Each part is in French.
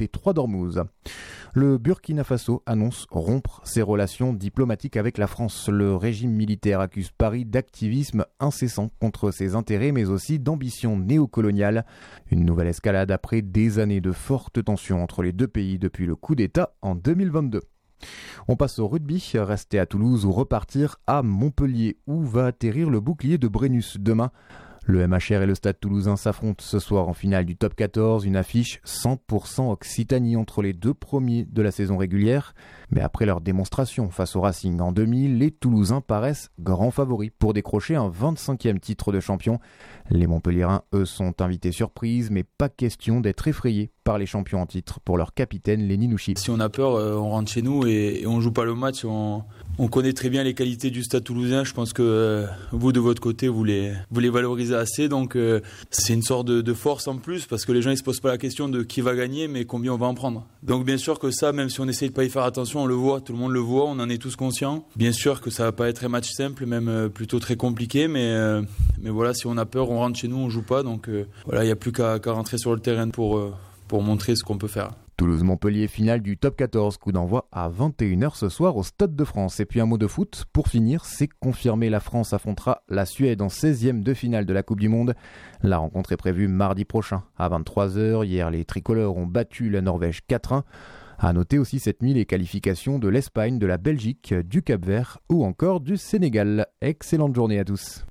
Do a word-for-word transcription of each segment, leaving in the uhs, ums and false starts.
des Trois-Dormouz. Le Burkina Faso annonce rompre ses relations diplomatiques avec la France. Le régime militaire accuse Paris d'activisme incessant contre ses intérêts, mais aussi d'ambition néocoloniale. Une nouvelle escalade après des années de fortes tensions entre les deux pays depuis le coup d'État en deux mille vingt-deux. On passe au rugby, rester à Toulouse ou repartir à Montpellier, où va atterrir le bouclier de Brennus demain. Le M H R et le Stade Toulousain s'affrontent ce soir en finale du top quatorze, une affiche cent pour cent Occitanie entre les deux premiers de la saison régulière. Mais après leur démonstration face au Racing en deux mille, les Toulousains paraissent grands favoris pour décrocher un vingt-cinquième titre de champion. Les Montpelliérains, eux, sont invités surprise, mais pas question d'être effrayés par les champions en titre pour leur capitaine Lenny Nouchi. Si on a peur, euh, on rentre chez nous et, et on joue pas le match. On, on connaît très bien les qualités du Stade Toulousain. Je pense que euh, vous, de votre côté, vous les, vous les valorisez assez. Donc euh, c'est une sorte de, de force en plus parce que les gens ils se posent pas la question de qui va gagner, mais combien on va en prendre. Donc bien sûr que ça, même si on essaye de pas y faire attention, on le voit, tout le monde le voit, on en est tous conscients. Bien sûr que ça va pas être un match simple, même euh, plutôt très compliqué, mais euh, mais voilà, si on a peur, on rentre chez nous, on joue pas. Donc euh, voilà, il y a plus qu'à, qu'à rentrer sur le terrain pour euh, pour montrer ce qu'on peut faire. Toulouse-Montpellier, finale du top quatorze, coup d'envoi à vingt et une heures ce soir au Stade de France. Et puis un mot de foot, pour finir, c'est confirmé, la France affrontera la Suède en seizième de finale de la Coupe du Monde. La rencontre est prévue mardi prochain à vingt-trois heures. Hier, les tricolores ont battu la Norvège quatre un. À noter aussi cette nuit les qualifications de l'Espagne, de la Belgique, du Cap-Vert ou encore du Sénégal. Excellente journée à tous.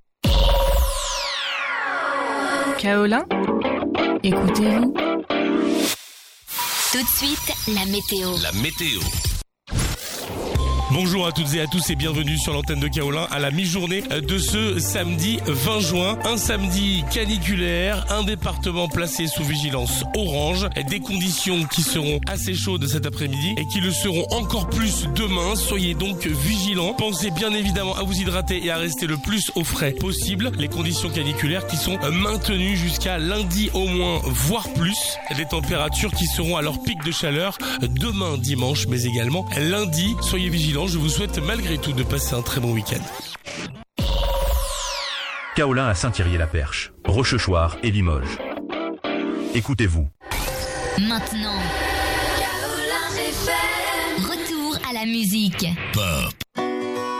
Kaolin, écoutez-vous. Tout de suite, la météo. La météo. Bonjour à toutes et à tous et bienvenue sur l'antenne de Kaolin à la mi-journée de ce samedi vingt juin. Un samedi caniculaire, un département placé sous vigilance orange, des conditions qui seront assez chaudes cet après-midi et qui le seront encore plus demain. Soyez donc vigilants. Pensez bien évidemment à vous hydrater et à rester le plus au frais possible. Les conditions caniculaires qui sont maintenues jusqu'à lundi au moins, voire plus. Des températures qui seront à leur pic de chaleur demain dimanche, mais également lundi. Soyez vigilants. Je vous souhaite malgré tout de passer un très bon week-end. Kaolin à Saint-Thierry-la-Perche, Rochechouart et Limoges. Écoutez-vous. Maintenant, Kaolin F M. Retour à la musique. Pop.